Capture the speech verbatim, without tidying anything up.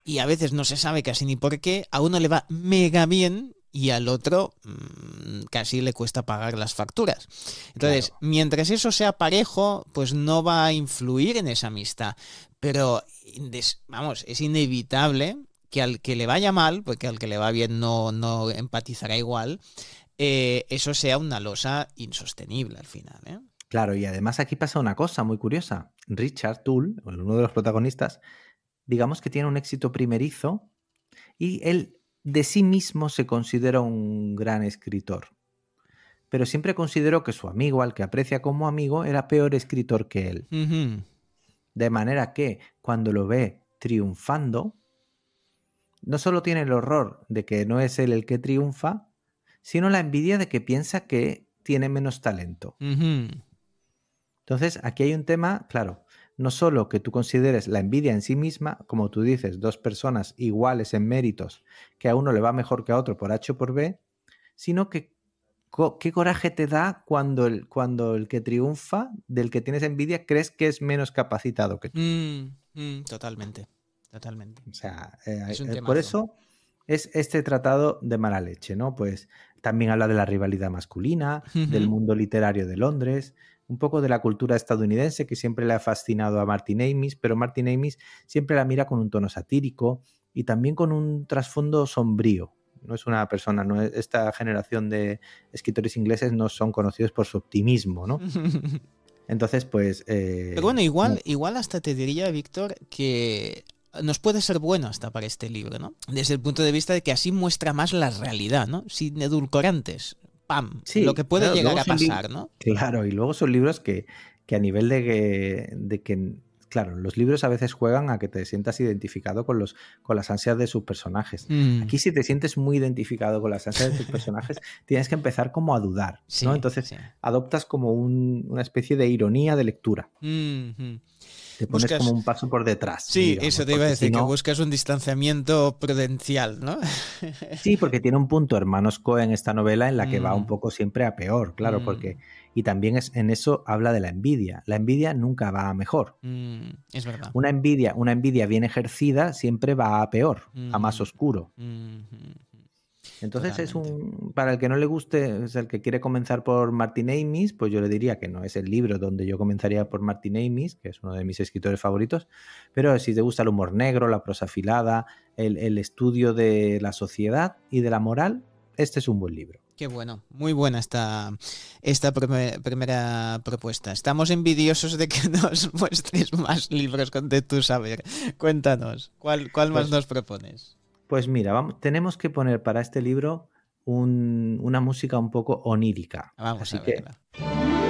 y a veces no se sabe casi ni por qué, a uno le va mega bien y al otro mmm, casi le cuesta pagar las facturas. Entonces, Claro. mientras eso sea parejo, pues no va a influir en esa amistad. Pero, vamos, es inevitable que al que le vaya mal, porque al que le va bien no, no empatizará igual, eh, eso sea una losa insostenible al final, ¿eh? Claro, y además aquí pasa una cosa muy curiosa. Richard Toole, uno de los protagonistas, digamos que tiene un éxito primerizo y él de sí mismo se considera un gran escritor. Pero siempre consideró que su amigo, al que aprecia como amigo, era peor escritor que él. Uh-huh. De manera que cuando lo ve triunfando, no solo tiene el horror de que no es él el que triunfa, sino la envidia de que piensa que tiene menos talento. Uh-huh. Entonces, aquí hay un tema, claro, no solo que tú consideres la envidia en sí misma, como tú dices, dos personas iguales en méritos, que a uno le va mejor que a otro por H o por B, sino que co- qué coraje te da cuando el, cuando el que triunfa, del que tienes envidia, crees que es menos capacitado que tú. Mm, mm, totalmente, totalmente. O sea, eh, Es un eh, por temazo. eso es este tratado de mala leche, ¿no? Pues también habla de la rivalidad masculina, del Uh-huh. mundo literario de Londres, un poco de la cultura estadounidense que siempre le ha fascinado a Martin Amis, pero Martin Amis siempre la mira con un tono satírico y también con un trasfondo sombrío. No es una persona, no es, esta generación de escritores ingleses no son conocidos por su optimismo, ¿no? Entonces, pues... Pero bueno, Eh, no, igual, igual hasta te diría, Víctor, que nos puede ser bueno hasta para este libro, ¿no? Desde el punto de vista de que así muestra más la realidad, ¿no? Sin edulcorantes. ¡Pam! Lo que sí, puede claro, llegar luego a son libros, pasar, ¿no? claro, y luego son libros que, que a nivel de que, de que, claro, los libros a veces juegan a que te sientas identificado con los, con las ansias de sus personajes. Mm. Aquí si te sientes muy identificado con las ansias de tus personajes, tienes que empezar como a dudar, ¿no? Sí, Entonces sí. adoptas como un- una especie de ironía de lectura. Mm-hmm. Te pones como Buscas... un paso por detrás, Sí, digamos, eso te iba a porque si decir, que no, buscas un distanciamiento prudencial, ¿no? sí, porque tiene un punto hermanos Coen esta novela en la que va un Mm, poco siempre a peor, claro, porque mm, y también es en eso habla de la envidia. La envidia nunca va a mejor. mm, es verdad. Una envidia, una envidia bien ejercida siempre va a peor, a más Mm, oscuro. mm, mm, Entonces es totalmente. un, para el que no le guste, es el que quiere comenzar por Martin Amis, pues yo le diría que no es el libro donde yo comenzaría por Martin Amis, que es uno de mis escritores favoritos, pero si te gusta el humor negro, la prosa afilada, el, el estudio de la sociedad y de la moral, este es un buen libro. Qué bueno, muy buena esta, esta primer- primera propuesta. Estamos envidiosos de que nos muestres más libros con de tu saber. Cuéntanos, ¿cuál, cuál más Pues, nos propones? pues mira, vamos, tenemos que poner para este libro un- una música un poco onírica. Vamos Así a que verla.